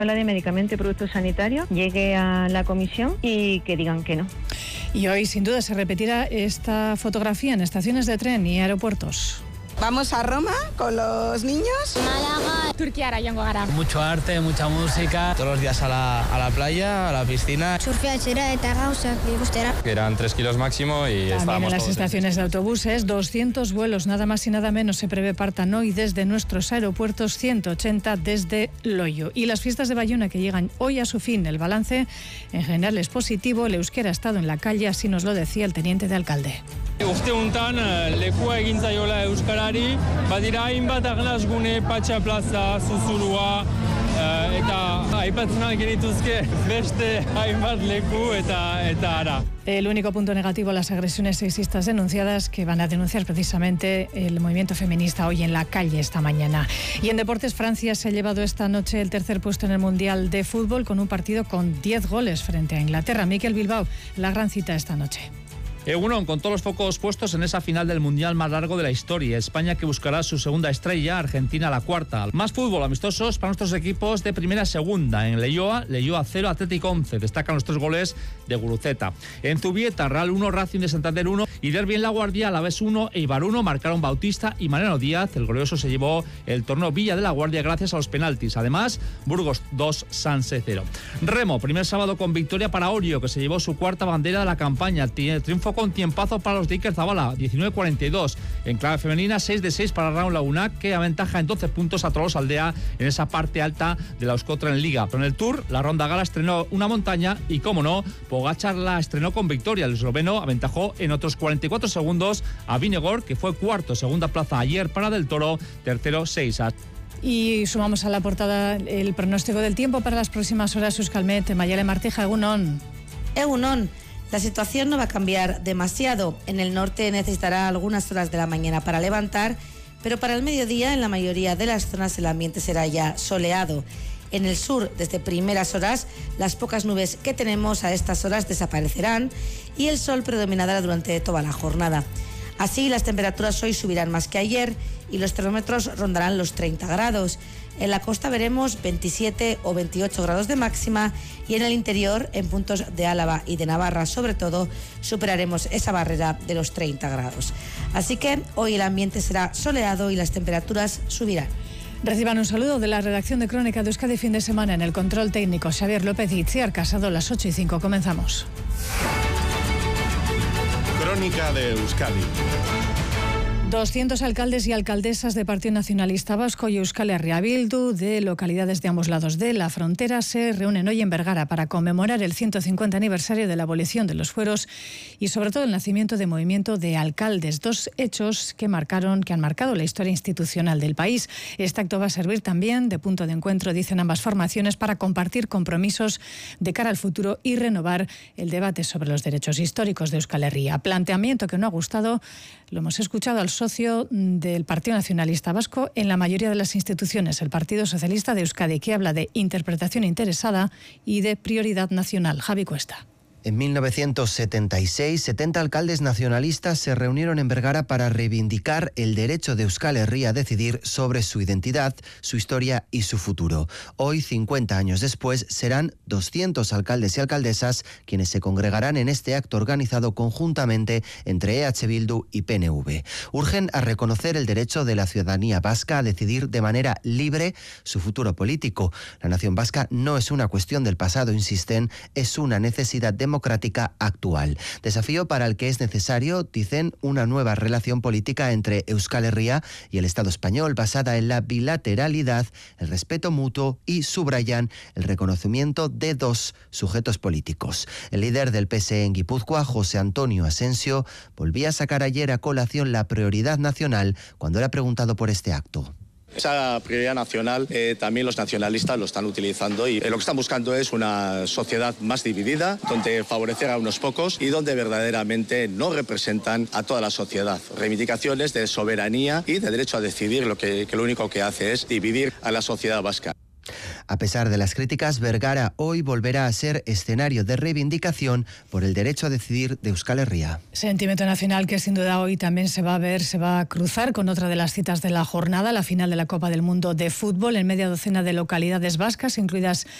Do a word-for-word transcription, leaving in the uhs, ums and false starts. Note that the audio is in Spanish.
La de medicamentos y productos sanitarios llegue a la comisión y que digan que no. Y hoy sin duda se repetirá esta fotografía en estaciones de tren y aeropuertos. Vamos a Roma con los niños. Málaga, Turquía, Rayango Gara. Mucho arte, mucha música. Todos los días a la, a la playa, a la piscina. Surfeatzera eta gauzak ikustera. Que eran tres kilos máximo y También estábamos en las todos estaciones de autobuses, doscientos vuelos, nada más y nada menos, se prevé partan hoy desde nuestros aeropuertos, ciento ochenta desde Loio. Y las fiestas de Bayona que llegan hoy a su fin. El balance en general es positivo. El euskera ha estado en la calle, así nos lo decía el teniente de alcalde. Urte untan, lekua egin zaiola euskarari, badira hainbat arnasgune, Patxa plaza, Zuzulua, eta aipatzen genituzke beste hainbat leku eta eta ara. El único punto negativo, las agresiones sexistas denunciadas, que van a denunciar precisamente el movimiento feminista hoy en la calle esta mañana. Y en deportes, Francia se ha llevado esta noche el tercer puesto en el Mundial de Fútbol con un partido con diez goles frente a Inglaterra. Mikel Bilbao, la gran cita esta noche. Egunon, con todos los focos puestos en esa final del Mundial más largo de la historia. España que buscará su segunda estrella, Argentina la cuarta. Más fútbol amistosos para nuestros equipos de primera a segunda. En Leioa, Leioa cero, Atlético once. Destacan los tres goles de Guruceta. En Zubieta, Real uno, Racing de Santander uno. Y Derbi en La Guardia, Alavés uno, Eibar uno. Marcaron Bautista y Mariano Díaz. El glorioso se llevó el torneo Villa de La Guardia gracias a los penaltis. Además, Burgos dos, Sanse cero. Remo, primer sábado con victoria para Orio, que se llevó su cuarta bandera de la campaña. Triunfo con tiempazo para los de Iker Zabala, diecinueve cuarenta y dos. En clave femenina, seis de seis para Raúl Laguna, que aventaja en doce puntos a Tolosa Aldea en esa parte alta de la Euskotra en Liga. Pero en el Tour, la Ronda Gala estrenó una montaña y, como no, Pogačar la estrenó con victoria. El esloveno aventajó en otros cuarenta y cuatro segundos a Vingegaard, que fue cuarto, segunda plaza ayer para Del Toro, tercero, seis a... Y sumamos a la portada el pronóstico del tiempo para las próximas horas. Euskalmet, Mayale Martija, Egunon. Egunon. La situación no va a cambiar demasiado. En el norte necesitará algunas horas de la mañana para levantar, pero para el mediodía en la mayoría de las zonas el ambiente será ya soleado. En el sur, desde primeras horas, las pocas nubes que tenemos a estas horas desaparecerán y el sol predominará durante toda la jornada. Así, las temperaturas hoy subirán más que ayer y los termómetros rondarán los treinta grados. En la costa veremos veintisiete o veintiocho grados de máxima y en el interior, en puntos de Álava y de Navarra sobre todo, superaremos esa barrera de los treinta grados. Así que hoy el ambiente será soleado y las temperaturas subirán. Reciban un saludo de la redacción de Crónica de Euskadi fin de semana. En el control técnico, Xavier López y Itziar Casado, las ocho y cinco. Comenzamos. Crónica de Euskadi. doscientos alcaldes y alcaldesas de Partido Nacionalista Vasco y Euskal Herria Bildu de localidades de ambos lados de la frontera se reúnen hoy en Bergara para conmemorar el ciento cincuenta aniversario de la abolición de los fueros y sobre todo el nacimiento de movimiento de alcaldes, dos hechos que marcaron, que han marcado la historia institucional del país. Este acto va a servir también de punto de encuentro, dicen ambas formaciones, para compartir compromisos de cara al futuro y renovar el debate sobre los derechos históricos de Euskal Herria. Planteamiento que no ha gustado, lo hemos escuchado al socio del Partido Nacionalista Vasco en la mayoría de las instituciones, el Partido Socialista de Euskadi, que habla de interpretación interesada y de prioridad nacional. Javi Cuesta. En mil novecientos setenta y seis, setenta alcaldes nacionalistas se reunieron en Bergara para reivindicar el derecho de Euskal Herria a decidir sobre su identidad, su historia y su futuro. Hoy, cincuenta años después, serán doscientos alcaldes y alcaldesas quienes se congregarán en este acto organizado conjuntamente entre E H Bildu y P N V. Urgen a reconocer el derecho de la ciudadanía vasca a decidir de manera libre su futuro político. La nación vasca no es una cuestión del pasado, insisten, es una necesidad de democrática actual. Desafío para el que es necesario, dicen, una nueva relación política entre Euskal Herria y el Estado español basada en la bilateralidad, el respeto mutuo y, subrayan, el reconocimiento de dos sujetos políticos. El líder del P S E en Guipúzcoa, José Antonio Asensio, volvía a sacar ayer a colación la prioridad nacional cuando era preguntado por este acto. Esa prioridad nacional eh, también los nacionalistas lo están utilizando y eh, lo que están buscando es una sociedad más dividida, donde favorecer a unos pocos y donde verdaderamente no representan a toda la sociedad. Reivindicaciones de soberanía y de derecho a decidir, lo que, que lo único que hace es dividir a la sociedad vasca. A pesar de las críticas, Vergara hoy volverá a ser escenario de reivindicación por el derecho a decidir de Euskal Herria. Sentimiento nacional que sin duda hoy también se va a ver, se va a cruzar con otra de las citas de la jornada, la final de la Copa del Mundo de Fútbol en media docena de localidades vascas, incluidas